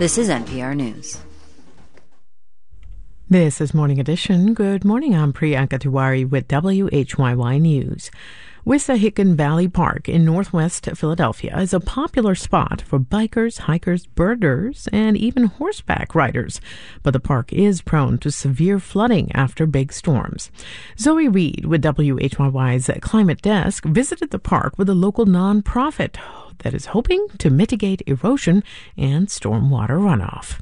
This is NPR News. This is Morning Edition. Good morning. I'm Priyanka Tiwari with WHYY News. Wissahickon Valley Park in northwest Philadelphia is a popular spot for bikers, hikers, birders, and even horseback riders. But the park is prone to severe flooding after big storms. Zoe Reed with WHYY's Climate Desk visited the park with a local nonprofit that is hoping to mitigate erosion and stormwater runoff.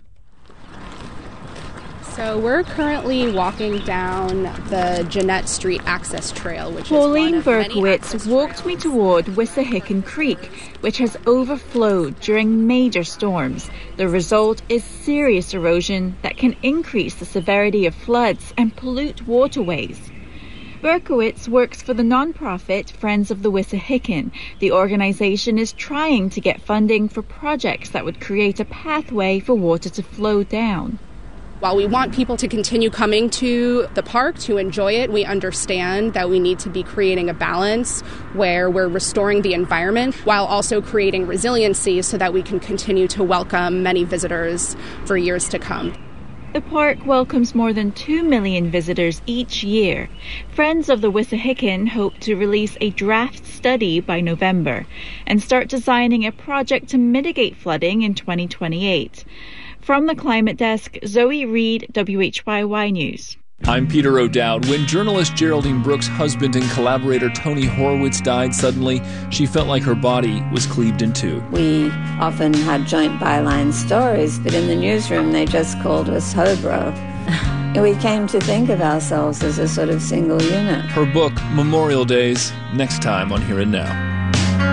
So we're currently walking down the Jeanette Street Access Trail, which Pauline is one of Berkowitz walked me toward Wissahickon Creek, which has overflowed during major storms. The result is serious erosion that can increase the severity of floods and pollute waterways. Berkowitz works for the nonprofit Friends of the Wissahickon. The organization is trying to get funding for projects that would create a pathway for water to flow down. While we want people to continue coming to the park to enjoy it, we understand that we need to be creating a balance where we're restoring the environment while also creating resiliency so that we can continue to welcome many visitors for years to come. The park welcomes more than 2 million visitors each year. Friends of the Wissahickon hope to release a draft study by November and start designing a project to mitigate flooding in 2028. From the Climate Desk, Zoe Reed, WHYY News. I'm Peter O'Dowd. When journalist Geraldine Brooks' husband and collaborator Tony Horowitz died suddenly, she felt like her body was cleaved in two. We often had joint byline stories, but in the newsroom they just called us Hobro. We came to think of ourselves as a sort of single unit. Her book, Memorial Days, next time on Here and Now.